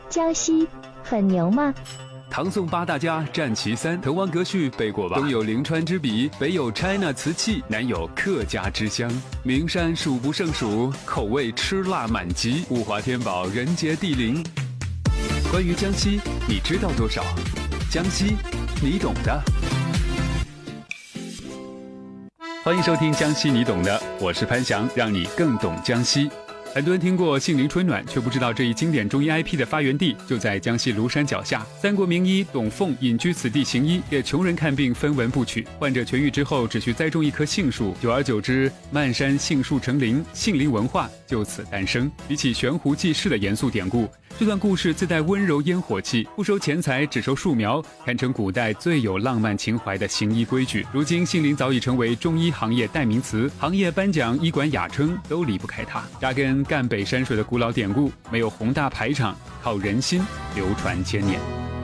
江西很牛吗？ 唐宋八大家占其三，滕王阁序背过吧？东有临川之笔，北有 China 瓷器，南有客家之乡，名山数不胜数，口味吃辣满级，物华天宝，人杰地灵。关于江西，你知道多少？江西，你懂的。欢迎收听江西你懂的，我是潘翔，让你更懂江西。很多人听过杏林春暖，却不知道这一经典中医 IP 的发源地就在江西庐山脚下。三国名医董奉隐居此地行医，给穷人看病分文不取，患者痊愈之后只需栽种一棵杏树，久而久之，漫山杏树成林，杏林文化就此诞生。比起悬壶济世的严肃典故，这段故事自带温柔烟火气，不收钱财，只收树苗，堪称古代最有浪漫情怀的行医规矩。如今杏林早已成为中医行业代名词，行业颁奖、医馆雅称都离不开它。扎根赣北山水的古老典故，没有宏大排场，靠人心流传千年。